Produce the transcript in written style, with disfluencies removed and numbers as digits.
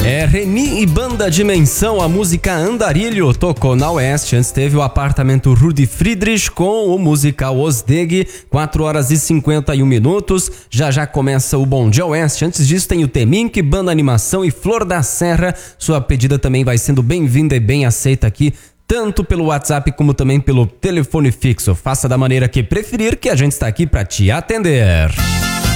Reni e Banda Dimensão, a música Andarilho tocou na Oeste. Antes teve o Apartamento Rudi Friedrich com o musical Osdeg, 4 horas e 51 minutos. Já começa o Bom Dia Oeste. Antes disso tem o Temink, Banda Animação e Flor da Serra. Sua pedida também vai sendo bem-vinda e bem aceita aqui, tanto pelo WhatsApp como também pelo telefone fixo. Faça da maneira que preferir, que a gente está aqui para te atender.